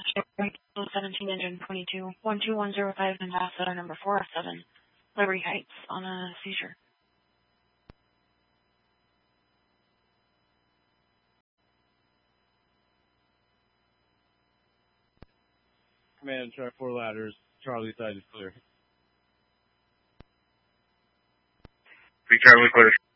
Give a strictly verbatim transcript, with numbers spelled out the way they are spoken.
seventeen engine twenty-two, one two one zero five Ambassador number four oh seven, Liberty Heights on a seizure. Command, try four ladders. Charlie side is clear. Three Charlie, clear.